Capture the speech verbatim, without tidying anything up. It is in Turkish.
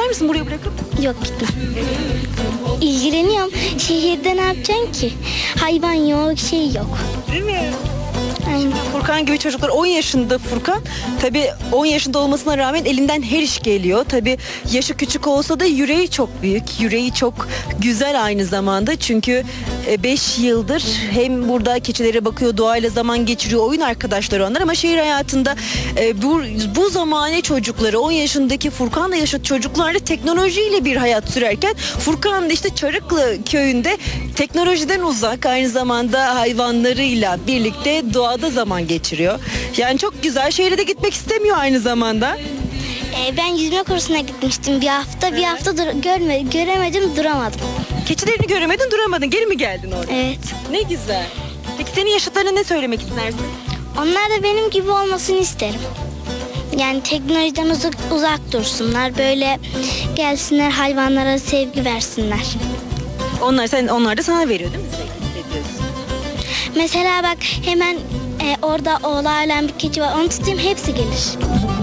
Gider misin buraya bırakıp? Yok gitmem. İlgileniyorum. Şehirde ne yapacaksın ki? Hayvan yok, şey yok. Değil mi? Aynen. Furkan gibi çocuklar, on yaşında Furkan. Tabii on yaşında olmasına rağmen elinden her iş geliyor. Tabii yaşı küçük olsa da yüreği çok büyük. Yüreği çok güzel aynı zamanda. Çünkü beş yıldır hem burada keçilere bakıyor, doğayla zaman geçiriyor, oyun arkadaşları onlar, ama şehir hayatında e, bu, bu zamane çocukları, on yaşındaki Furkan'la yaşadığı çocuklarla teknolojiyle bir hayat sürerken Furkan da işte Çarıklı köyünde teknolojiden uzak, aynı zamanda hayvanlarıyla birlikte doğada zaman geçiriyor. Yani çok güzel. Şehre de gitmek istemiyor aynı zamanda. Ee, ben yüzme kursuna gitmiştim bir hafta. Bir hafta dur- görme, göremedim, duramadım. Keçilerini göremedin, duramadın. Geri mi geldin oraya? Evet. Ne güzel. Peki senin yaşıtlarına ne söylemek istersin? Onlar da benim gibi olmasını isterim. Yani teknolojiden uzak, uzak dursunlar. Böyle gelsinler, hayvanlara sevgi versinler. Onlar sen onlar da sana veriyor değil mi? Sevgi hissediyorsun. Mesela bak hemen e, orada oğlan bir keçi var. Onu tutayım, hepsi gelir.